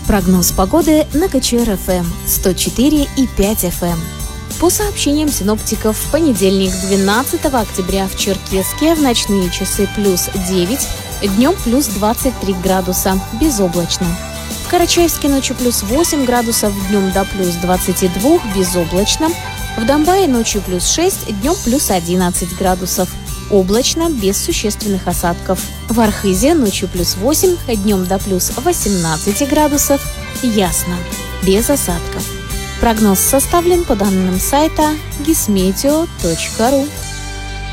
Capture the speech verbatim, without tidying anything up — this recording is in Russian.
Прогноз погоды на КЧР-ФМ сто четыре и пять эф эм. По сообщениям синоптиков, в понедельник, двенадцатого октября, в Черкесске в ночные часы плюс девять, днем плюс двадцать три градуса, безоблачно. В Карачаевске ночью плюс восемь градусов, днем до плюс двадцати двух, безоблачно. В Домбае ночью плюс шесть, днем плюс одиннадцать градусов. Облачно, без существенных осадков. В Архизе ночью плюс восемь, днем до плюс восемнадцати градусов. Ясно, без осадков. Прогноз составлен по данным сайта гисметео точка ру.